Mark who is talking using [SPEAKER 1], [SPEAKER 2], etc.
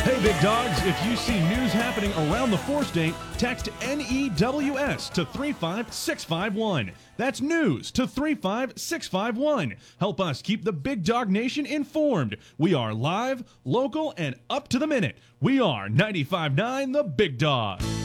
[SPEAKER 1] Hey, big dogs, if you see news happening around the four state, text NEWS to 35651. That's news to 35651. Help us keep the Big Dog Nation informed. We are live, local, and up to the minute. We are 95.9 The Big Dog.